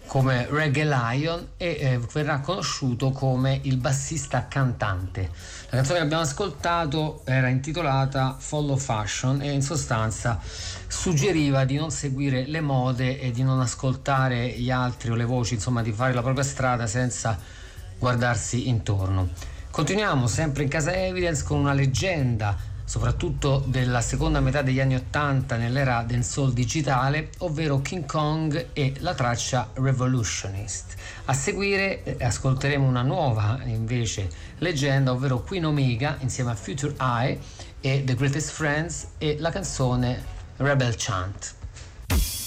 come Reggae Lion e verrà conosciuto come il bassista cantante. La canzone che abbiamo ascoltato era intitolata Follow Fashion e in sostanza suggeriva di non seguire le mode e di non ascoltare gli altri o le voci, insomma di fare la propria strada senza guardarsi intorno. Continuiamo sempre in casa Evidence con una leggenda soprattutto della seconda metà degli anni 80 nell'era dancehall digitale, ovvero King Kong e la traccia Revolutionist. A seguire ascolteremo una nuova invece leggenda, ovvero Queen Omega insieme a Future Eye e The Greatest Friends e la canzone Rebel Chant.